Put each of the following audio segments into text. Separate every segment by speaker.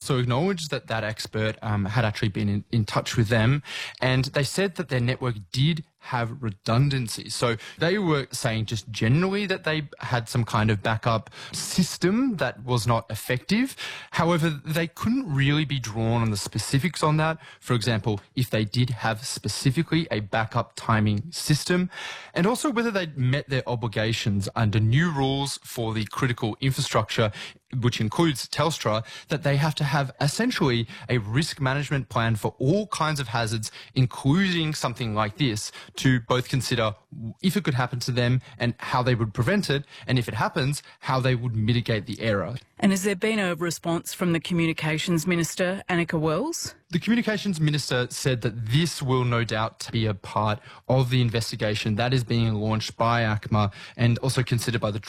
Speaker 1: also acknowledged that that expert had actually been in touch with them, and they said that their network did have redundancy. So they were saying just generally that they had some kind of backup system that was not effective. However, they couldn't really be drawn on the specifics on that. For example, if they did have specifically a backup timing system, and also whether they'd met their obligations under new rules for the critical infrastructure, which includes Telstra, that they have to have essentially a risk management plan for all kinds of hazards, including something like this, to both consider if it could happen to them and how they would prevent it, and if it happens, how they would mitigate the error.
Speaker 2: And has there been a response from the Communications Minister, Anika Wells?
Speaker 1: The Communications Minister said that this will no doubt be a part of the investigation that is being launched by ACMA and also considered by the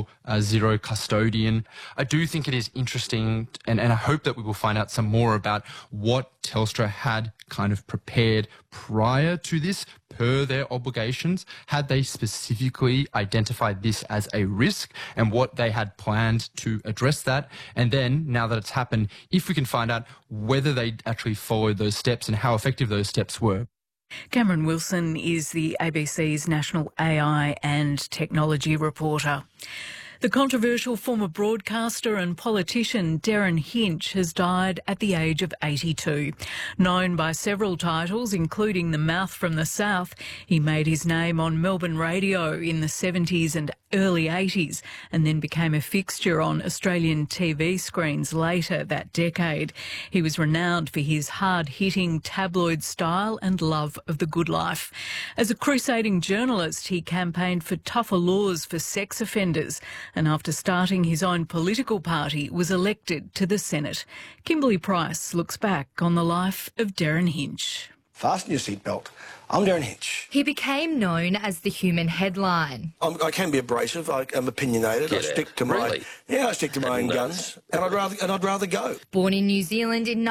Speaker 1: 000 custodian. I do think it is interesting, and I hope that we will find out some more about what Telstra had kind of prepared prior to this per their obligations. Had they specifically identified this as a risk and what they had planned to address that? And then, now that it's happened, if we can find out whether they actually followed those steps and how effective those steps were.
Speaker 2: Cameron Wilson is the ABC's National AI and Technology reporter. The controversial former broadcaster and politician Derryn Hinch has died at the age of 82. Known by several titles, including the Mouth from the South, he made his name on Melbourne radio in the 70s and early 80s and then became a fixture on Australian TV screens later that decade. He was renowned for his hard-hitting tabloid style and love of the good life. As a crusading journalist, he campaigned for tougher laws for sex offenders, and after starting his own political party, was elected to the Senate. Kimberly Price looks back on the life of Derryn Hinch.
Speaker 3: Fasten your seatbelt. I'm Derryn Hinch.
Speaker 4: He became known as the human headline.
Speaker 3: I can be abrasive. I'm opinionated. I stick to my own guns, and I'd rather go.
Speaker 4: Born in New Zealand in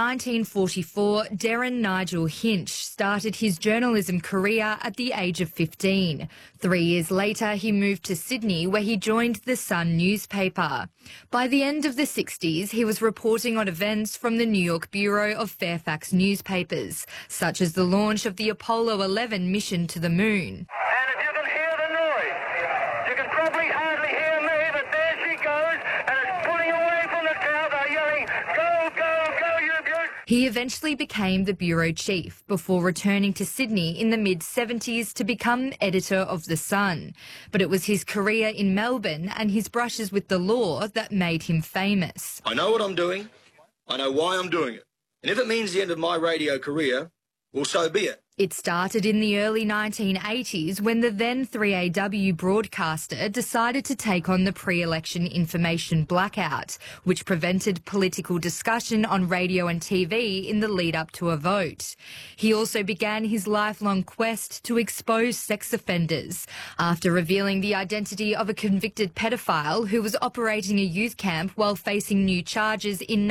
Speaker 4: 1944, Derryn Nigel Hinch started his journalism career at the age of 15. 3 years later, he moved to Sydney, where he joined the Sun newspaper. By the end of the 60s, he was reporting on events from the New York bureau of Fairfax newspapers, such as the launch of the Apollo 11 mission to the moon.
Speaker 5: And if you can hear the noise, you can probably hardly hear me, but there she goes, and it's pulling away from the crowd. They're yelling, "Go, go, go, you beaut!"
Speaker 4: He eventually became the bureau chief before returning to Sydney in the mid-70s to become editor of The Sun. But it was his career in Melbourne and his brushes with the law that made him famous.
Speaker 3: I know what I'm doing. I know why I'm doing it. And if it means the end of my radio career, well, so be it.
Speaker 4: It started in the early 1980s when the then 3AW broadcaster decided to take on the pre-election information blackout, which prevented political discussion on radio and TV in the lead-up to a vote. He also began his lifelong quest to expose sex offenders after revealing the identity of a convicted pedophile who was operating a youth camp while facing new charges in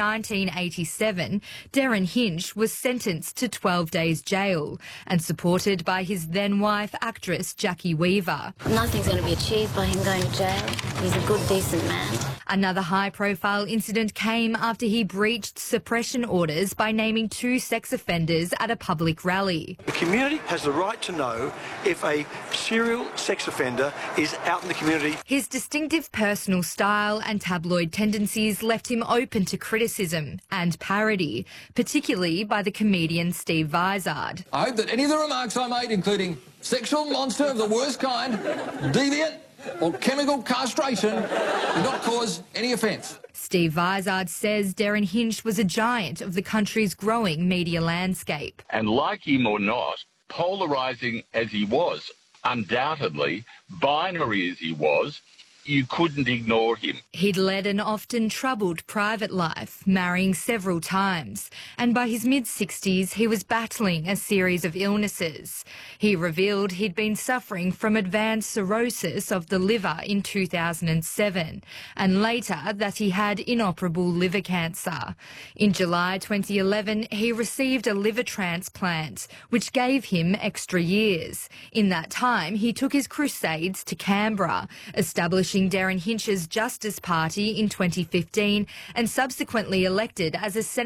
Speaker 4: 1987. Derryn Hinch was sentenced to 12 days jail and supported by his then-wife, actress Jackie Weaver.
Speaker 6: Nothing's going to be achieved by him going to jail. He's a good, decent man.
Speaker 4: Another high-profile incident came after he breached suppression orders by naming 2 sex offenders at a public rally.
Speaker 3: The community has the right to know if a serial sex offender is out in the community.
Speaker 4: His distinctive personal style and tabloid tendencies left him open to criticism and parody, particularly by the comedian Steve Vizard.
Speaker 7: I hope that any of the remarks I made, including sexual monster of the worst kind, deviant or chemical castration, do not cause any offence.
Speaker 4: Steve Vizard says Derryn Hinch was a giant of the country's growing media landscape.
Speaker 8: And like him or not, polarising as he was, undoubtedly, binary as he was, you couldn't ignore him.
Speaker 4: He'd led an often troubled private life, marrying several times, and by his mid-60s he was battling a series of illnesses. He revealed he'd been suffering from advanced cirrhosis of the liver in 2007, and later that he had inoperable liver cancer. In July 2011, he received a liver transplant, which gave him extra years. In that time, he took his crusades to Canberra, establishing Derryn Hinch's Justice Party in 2015 and subsequently elected as a Senate